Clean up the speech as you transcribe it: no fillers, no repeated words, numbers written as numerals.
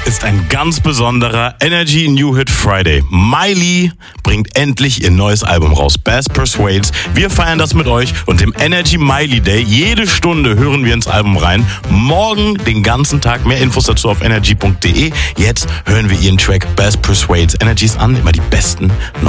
ist ein ganz besonderer Energy New Hit Friday. Miley bringt endlich ihr neues Album raus, Best Persuades. Wir feiern das mit euch und dem Energy Miley Day. Jede Stunde hören wir ins Album rein. Morgen den ganzen Tag. Mehr Infos dazu auf energy.de. Jetzt hören wir ihren Track Best Persuades. Energy ist an, immer die besten